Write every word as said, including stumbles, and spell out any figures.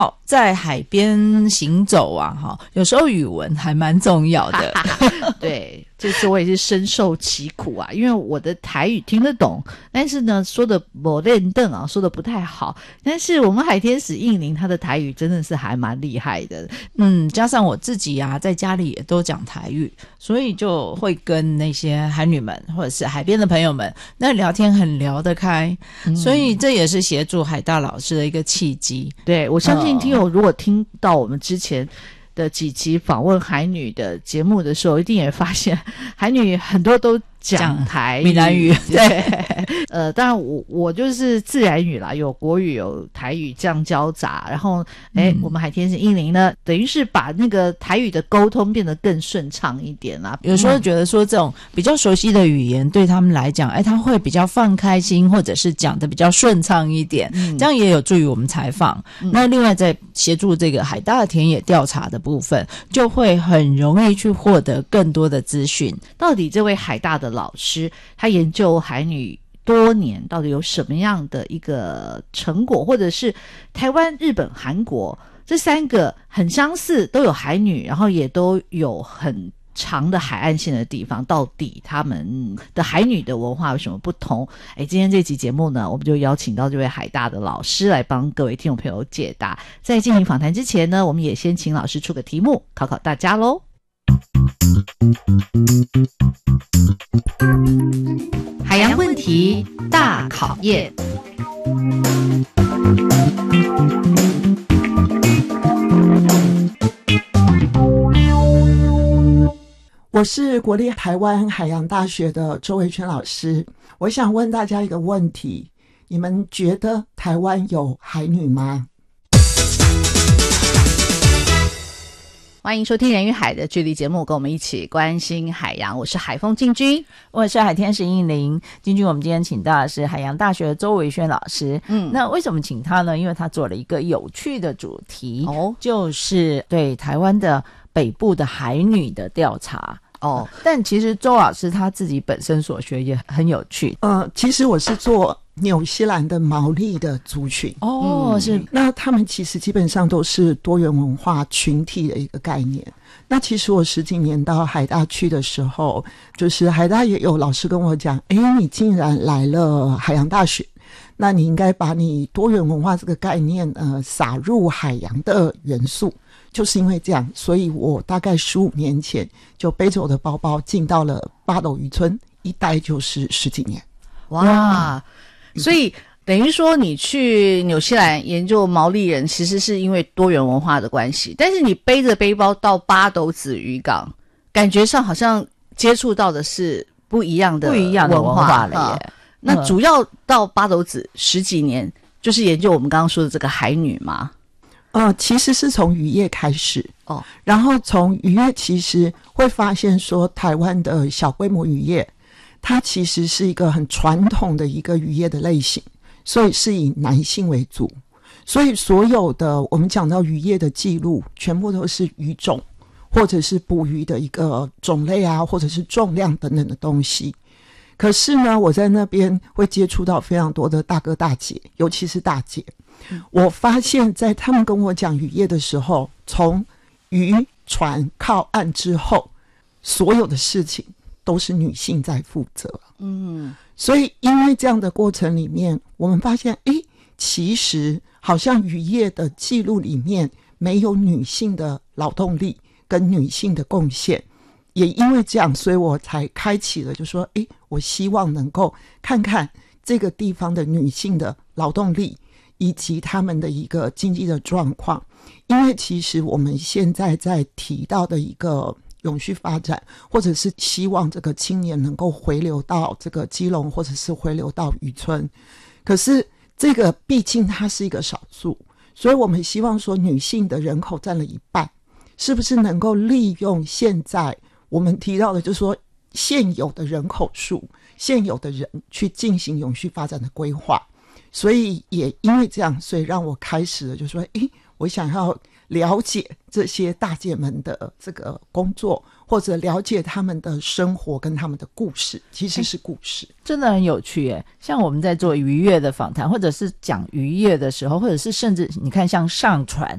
哦，在海边行走啊，哈，有时候语文还蛮重要的。 对，这次我也是深受其苦啊，因为我的台语听得懂，但是呢说的没练邓啊，说的不太好。但是我们海天使应宁他的台语真的是还蛮厉害的， 嗯，加上我自己啊，在家里也都讲台语，所以就会跟那些海女们或者是海边的朋友们，那聊天很聊得开，嗯、所以这也是协助海大老师的一个契机。 对，我相信听友如果听到我们之前的几期访问海女的节目的时候，一定也发现海女很多都讲台语闽南语， 对，呃，当然我我就是自然语啦，有国语有台语这样交杂，然后哎、嗯，我们海天使应宁呢，等于是把那个台语的沟通变得更顺畅一点啦。 有时候觉得说这种比较熟悉的语言对他们来讲，哎，他会比较放开心，或者是讲的比较顺畅一点，嗯、这样也有助于我们采访。嗯、那另外在协助这个海大的田野调查的部分，就会很容易去获得更多的资讯。 到底这位海大的老师他研究海女多年，到底有什么样的一个成果，或者是台湾、日本、韩国这三个很相似，都有海女，然后也都有很长的海岸线的地方，到底他们的海女的文化有什么不同？诶，今天这期节目呢，我们就邀请到这位海大的老师来帮各位听众朋友解答。在进行访谈之前呢，我们也先请老师出个题目考考大家咯。海洋问题大考验。 我是国立台湾海洋大学的周维轩老师，我想问大家一个问题，你们觉得台湾有海女吗？ 欢迎收听人与海的距离节目，跟我们一起关心海洋。我是海风静君， 我是海天使应宁。静君，我们今天请到的是海洋大学的周维轩老师。嗯，那为什么请他呢？因为他做了一个有趣的主题，哦，就是对台湾的北部的海女的调查。哦，但其实周老师他自己本身所学也很有趣。 呃，其实我是做纽西兰的毛利的族群。 哦，嗯、是。 那他们其实基本上都是多元文化群体的一个概念。那其实我十几年到海大去的时候，就是海大也有老师跟我讲，诶，你竟然来了海洋大学，那你应该把你多元文化这个概念呃撒入海洋的元素。就是因为这样，所以我大概十五年前就背着我的包包进到了八斗渔村，一待就是十几年。 哇！所以等于说你去纽西兰研究毛利人，其实是因为多元文化的关系，但是你背着背包到八斗子渔港，感觉上好像接触到的是不一样的不一样的文化了耶。 那主要到八斗子十几年，就是研究我们刚刚说的这个海女吗？ 呃，其实是从渔业开始哦，然后从渔业其实会发现说，台湾的小规模渔业，它其实是一个很传统的一个渔业的类型，所以是以男性为主，所以所有的我们讲到渔业的记录，全部都是渔种或者是捕鱼的一个种类啊，或者是重量等等的东西。可是呢，我在那边会接触到非常多的大哥大姐，尤其是大姐。我发现在他们跟我讲渔业的时候，从渔船靠岸之后，所有的事情都是女性在负责。嗯，所以因为这样的过程里面，我们发现诶，其实好像渔业的记录里面没有女性的劳动力跟女性的贡献。也因为这样，所以我才开启了就说诶，我希望能够看看这个地方的女性的劳动力以及他们的一个经济的状况。因为其实我们现在在提到的一个永续发展，或者是希望这个青年能够回流到这个基隆，或者是回流到渔村，可是这个毕竟它是一个少数，所以我们希望说女性的人口占了一半，是不是能够利用现在我们提到的就是说现有的人口数，现有的人去进行永续发展的规划。所以也因为这样，所以让我开始了就说诶， 我想要了解这些大姐们的这个工作，或者了解他们的生活跟他们的故事，其实是故事， 真的很有趣耶。像我们在做渔业的访谈，或者是讲渔业的时候，或者是甚至你看像上船